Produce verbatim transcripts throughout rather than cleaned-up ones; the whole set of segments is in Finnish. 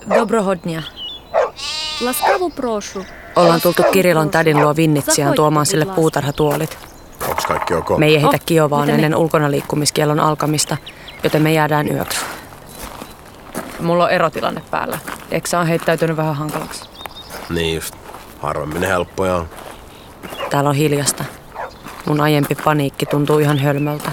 Dobrohodnia. Laskavu prošu. Ollaan tultu Kirillon tädin luo Vinnitsiaan tuomaan sille puutarhatuolit. Onks kaikki ok? Me ei ehditä Oh, Kiovaan miten ennen ne- ulkonaliikkumiskielon alkamista, joten me jäädään yöksi. Mulla on erotilanne päällä. Eksä on heittäytynyt vähän hankalaksi. Niin just. Harvemmin ne helppoja on. Täällä on hiljasta. Mun aiempi paniikki tuntuu ihan hölmöltä.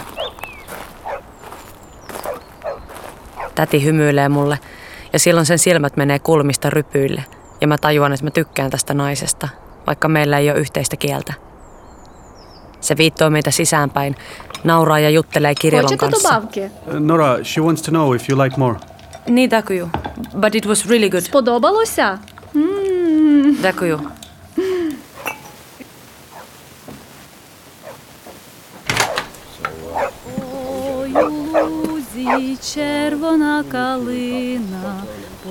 Täti hymyilee mulle ja silloin sen silmät menee kulmista rypyille. Ja mä tajuan, että mä tykkään tästä naisesta, vaikka meillä ei ole yhteistä kieltä. Se viittoo meitä sisäänpäin, nauraa ja juttelee Kirillon kanssa. Nora, she wants to know if you like more. Niin, takuju. But it was really good. Сподобалося? М. Takuju. Ой, у лузі червона калина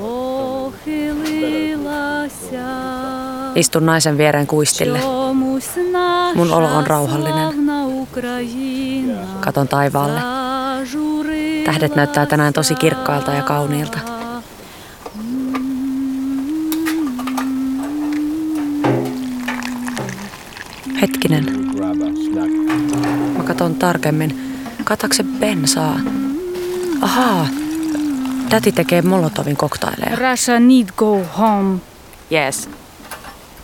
похилилася. Istun naisen viereen kuistille. Чомусь наша Mun olo on rauhallinen. славна Україна Katon taivaalle. зажурилася. Tähdet näyttää tänään tosi kirkkailta ja kauniilta. Hetkinen. Mä katon tarkemmin. Kataako se bensaa? Ahaa. Täti tekee Molotovin koktaileja. Russia need go home. Yes.